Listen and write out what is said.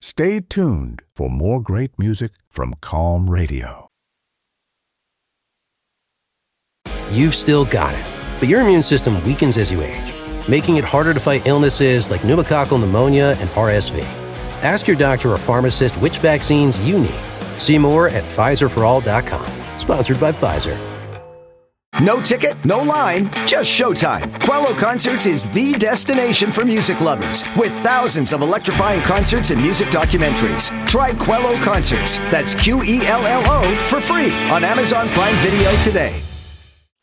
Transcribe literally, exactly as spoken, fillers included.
Stay tuned for more great music from Calm Radio. You've still got it, but your immune system weakens as you age, making it harder to fight illnesses like pneumococcal pneumonia and R S V. Ask your doctor or pharmacist which vaccines you need. See more at Pfizer for all dot com. Sponsored by Pfizer. No ticket, no line, just showtime. Quello Concerts is the destination for music lovers, with thousands of electrifying concerts and music documentaries. Try Quello Concerts, that's Q E L L O, for free on Amazon Prime Video today.